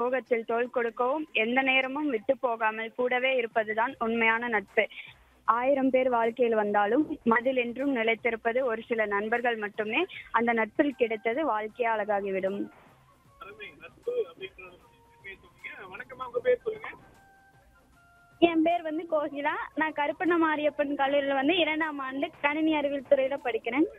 சோகத்தில் தோள் கொடுக்கவும் எந்த நேரமும் விட்டு போகாமல் கூடவே இருப்பதுதான் உண்மையான நட்பு. 1000 பேர் வாழ்க்கையில் வந்தாலும் மனதில் என்றும் நிலைத்திருப்பது ஒரு சில நண்பர்கள் மட்டுமே. அந்த நட்பில் கிடைத்தது வாழ்க்கையே அழகாகிவிடும். அருமை. நட்பு அப்படின்றது சொன்னீங்க. வணக்கம்மா, உங்க பேர் சொல்லுங்க. என் பேர் கோகிலா. நான் கருப்பண்ண மாரியப்பன் கல்லூரியில் 2ஆம் ஆண்டு கணினி அறிவியல் துறையில படிக்கிறேன்.